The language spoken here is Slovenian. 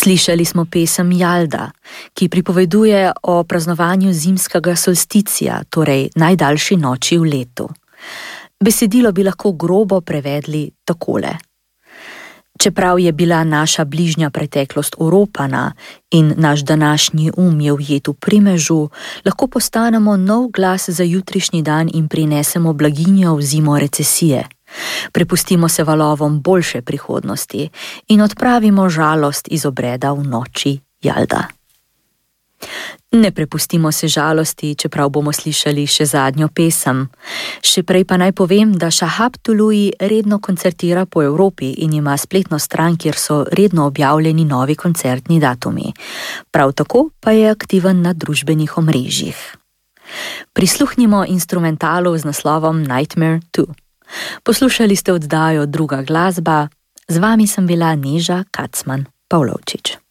Slišali smo pesem Jalda, ki pripoveduje o praznovanju zimskega solsticija, torej najdaljši noči v letu. Besedilo bi lahko grobo prevedli takole. Čeprav je bila naša bližnja preteklost oropana in naš današnji je ujet v primežu, lahko postanemo nov glas za jutrišnji dan in prinesemo blaginjo v zimo recesije. Prepustimo se valovom boljše prihodnosti in odpravimo žalost iz obreda v noči Jalda. Ne prepustimo se žalosti, čeprav bomo slišali še zadnjo pesem. Še prej pa naj povem, da Shahab Tului redno koncertira po Evropi in ima spletno stran, kjer so redno objavljeni novi koncertni datumi. Prav tako pa je aktiven na družbenih omrežjih. Prisluhnimo instrumentalu z naslovom Nightmare 2. Poslušali ste oddajo Druga glasba, z vami sem bila Neža Kacman Pavlovčič.